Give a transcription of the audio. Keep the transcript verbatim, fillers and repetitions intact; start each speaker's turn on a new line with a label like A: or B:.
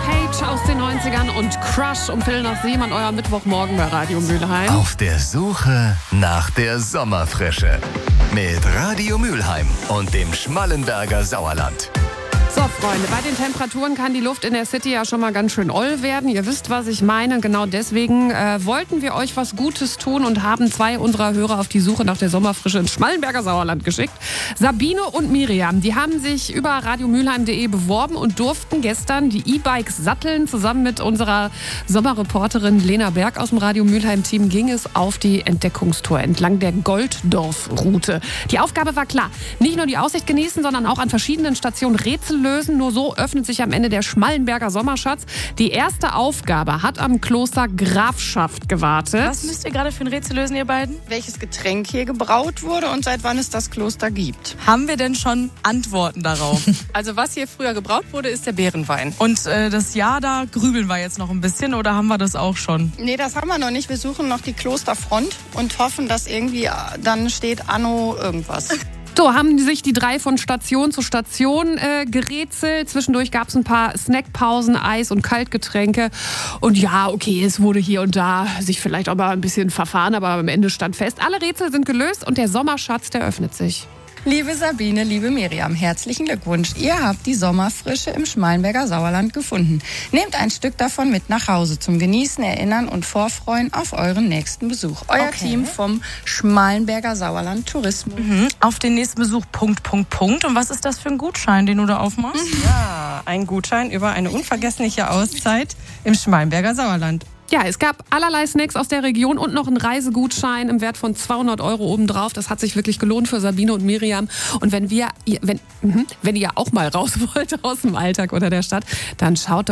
A: Page aus den neunzigern und Crush um Viertel nach sieben an eurem Mittwochmorgen bei Radio Mülheim.
B: Auf der Suche nach der Sommerfrische. Mit Radio Mülheim und dem Schmallenberger Sauerland.
A: So, Freunde, bei den Temperaturen kann die Luft in der City ja schon mal ganz schön oll werden. Ihr wisst, was ich meine. Genau deswegen äh, wollten wir euch was Gutes tun und haben zwei unserer Hörer auf die Suche nach der Sommerfrische ins Schmallenberger Sauerland geschickt. Sabine und Miriam, die haben sich über radiomülheim punkt de beworben und durften gestern die E-Bikes satteln. Zusammen mit unserer Sommerreporterin Lena Berg aus dem Radio Mülheim-Team ging es auf die Entdeckungstour entlang der Golddorf-Route. Die Aufgabe war klar. Nicht nur die Aussicht genießen, sondern auch an verschiedenen Stationen Rätsel lösen. Nur so öffnet sich am Ende der Schmallenberger Sommerschatz. Die erste Aufgabe hat am Kloster Grafschaft gewartet.
C: Was müsst ihr gerade für ein Rätsel lösen, ihr beiden?
D: Welches Getränk hier gebraut wurde und seit wann es das Kloster gibt.
C: Haben wir denn schon Antworten darauf?
D: Also was hier früher gebraut wurde, ist der Beerenwein.
C: Und äh, das Jahr, da grübeln wir jetzt noch ein bisschen oder haben wir das auch schon?
D: Nee, das haben wir noch nicht. Wir suchen noch die Klosterfront und hoffen, dass irgendwie dann steht Anno irgendwas.
A: So haben sich die drei von Station zu Station äh, gerätselt. Zwischendurch gab es ein paar Snackpausen, Eis und Kaltgetränke. Und ja, okay, es wurde hier und da sich vielleicht auch mal ein bisschen verfahren, aber am Ende stand fest, alle Rätsel sind gelöst und der Sommerschatz, der öffnet sich.
D: Liebe Sabine, liebe Miriam, herzlichen Glückwunsch. Ihr habt die Sommerfrische im Schmallenberger Sauerland gefunden. Nehmt ein Stück davon mit nach Hause zum Genießen, Erinnern und Vorfreuen auf euren nächsten Besuch. Euer
C: Okay.
D: Team vom Schmallenberger Sauerland Tourismus.
C: Mhm. Auf den nächsten Besuch, Punkt, Punkt, Punkt. Und was ist das für ein Gutschein, den du da aufmachst?
E: Ja, ein Gutschein über eine unvergessliche Auszeit im Schmallenberger Sauerland.
A: Ja, es gab allerlei Snacks aus der Region und noch einen Reisegutschein im Wert von zweihundert Euro obendrauf. Das hat sich wirklich gelohnt für Sabine und Miriam. Und wenn wir, wenn, wenn ihr auch mal raus wollt aus dem Alltag oder der Stadt, dann schaut